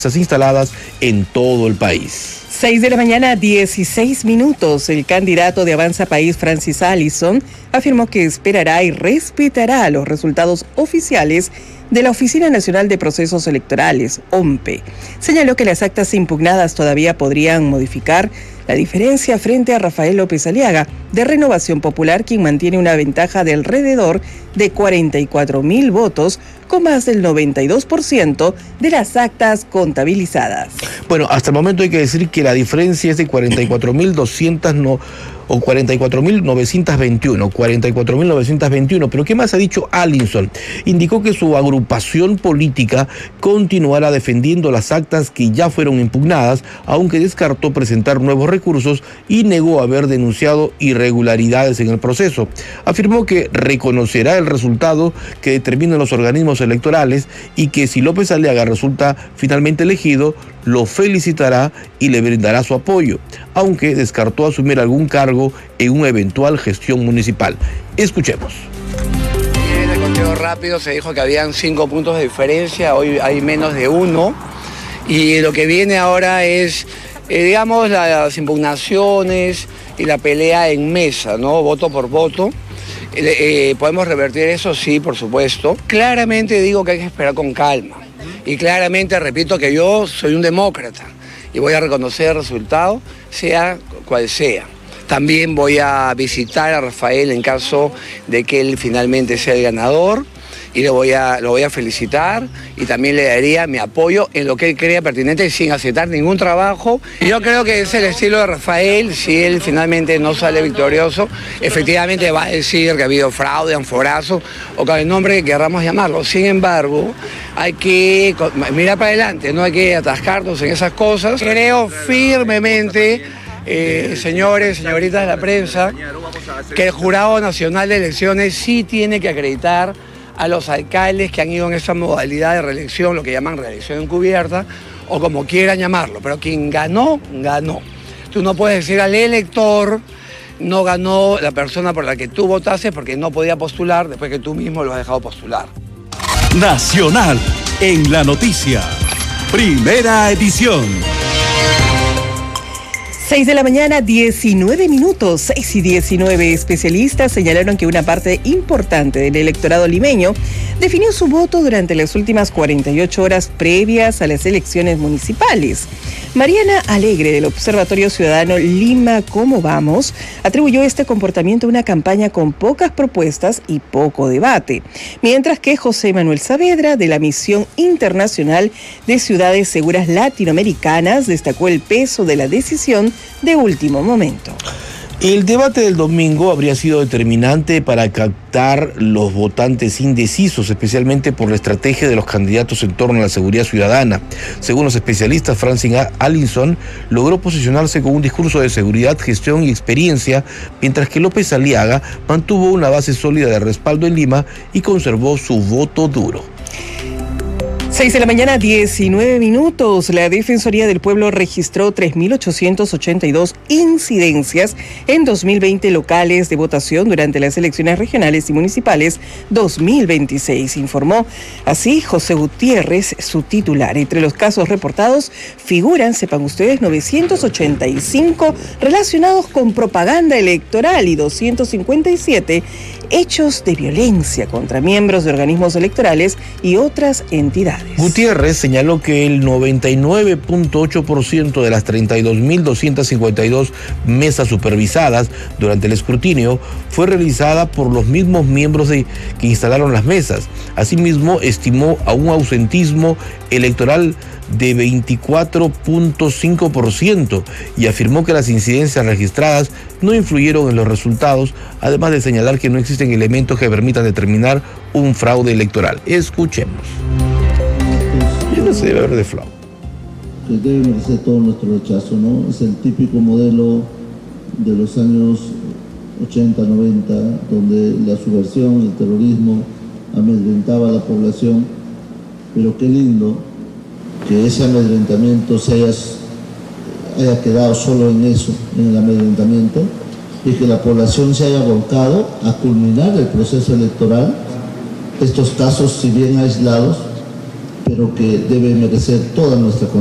instaladas en todo el país. 6 de la mañana, 16 minutos. El candidato de Avanza País, Francis Allison, afirmó que esperará y respetará los resultados oficiales de la Oficina Nacional de Procesos Electorales, OMPE. Señaló que las actas impugnadas todavía podrían modificar la diferencia frente a Rafael López Aliaga, de Renovación Popular, quien mantiene una ventaja de alrededor de 44.000 votos, con más del 92% de las actas contabilizadas. Bueno, hasta el momento hay que decir que la diferencia es de 44.200 o 44.921, pero ¿qué más ha dicho Allison? Indicó que su agrupación política continuará defendiendo las actas que ya fueron impugnadas, aunque descartó presentar nuevos recursos y negó haber denunciado irregularidades en el proceso. Afirmó que reconocerá el resultado que determinan los organismos electorales y que si López Aliaga resulta finalmente elegido, lo felicitará y le brindará su apoyo, aunque descartó asumir algún cargo en una eventual gestión municipal. Escuchemos. En el conteo rápido se dijo que habían 5 puntos de diferencia, hoy hay menos de 1, y lo que viene ahora es, digamos, las impugnaciones y la pelea en mesa, ¿no? Voto por voto. ¿Podemos revertir eso? Sí, por supuesto. Claramente digo que hay que esperar con calma. Y claramente repito que yo soy un demócrata y voy a reconocer el resultado, sea cual sea. También voy a visitar a Rafael en caso de que él finalmente sea el ganador y lo voy a felicitar y también le daría mi apoyo en lo que él crea pertinente sin aceptar ningún trabajo. Yo creo que es el estilo de Rafael. Si él finalmente no sale victorioso, efectivamente va a decir que ha habido fraude, anforazo o con el nombre que queramos llamarlo. Sin embargo, hay que mirar para adelante, no hay que atascarnos en esas cosas. Creo firmemente, señores, señoritas de la prensa, que el Jurado Nacional de Elecciones sí tiene que acreditar a los alcaldes que han ido en esa modalidad de reelección, lo que llaman reelección encubierta, o como quieran llamarlo, pero quien ganó, ganó. Tú no puedes decir al elector, no ganó la persona por la que tú votaste porque no podía postular después que tú mismo lo has dejado postular. Nacional en la noticia, primera edición. 6 de la mañana, 19 minutos, 6 y 19. Especialistas señalaron que una parte importante del electorado limeño definió su voto durante las últimas 48 horas previas a las elecciones municipales. Mariana Alegre, del Observatorio Ciudadano Lima ¿Cómo vamos?, atribuyó este comportamiento a una campaña con pocas propuestas y poco debate, mientras que José Manuel Saavedra, de la Misión Internacional de Ciudades Seguras Latinoamericanas, destacó el peso de la decisión de último momento. El debate del domingo habría sido determinante para captar los votantes indecisos, especialmente por la estrategia de los candidatos en torno a la seguridad ciudadana. Según los especialistas, Francis Allison logró posicionarse con un discurso de seguridad, gestión y experiencia, mientras que López Aliaga mantuvo una base sólida de respaldo en Lima y conservó su voto duro. 6 de la mañana, 19 minutos. La Defensoría del Pueblo registró 3.882 incidencias en 2020 locales de votación durante las elecciones regionales y municipales 2026, informó así José Gutiérrez, su titular. Entre los casos reportados figuran, sepan ustedes, 985 relacionados con propaganda electoral y 257 hechos de violencia contra miembros de organismos electorales y otras entidades. Gutiérrez señaló que el 99.8% de las 32.252 mesas supervisadas durante el escrutinio fue realizada por los mismos miembros que instalaron las mesas. Asimismo, estimó a un ausentismo electoral de 24.5% y afirmó que las incidencias registradas no influyeron en los resultados, además de señalar que no existen elementos que permitan determinar un fraude electoral. Escuchemos. No se debe hablar de fraude. Que debe merecer todo nuestro rechazo, ¿no? Es el típico modelo de los años 80, 90, donde la subversión, el terrorismo amedrentaba a la población, pero qué lindo que ese amedrentamiento haya quedado solo en eso, en el amedrentamiento, y que la población se haya volcado a culminar el proceso electoral. Estos casos, si bien aislados, pero que debe merecer toda nuestra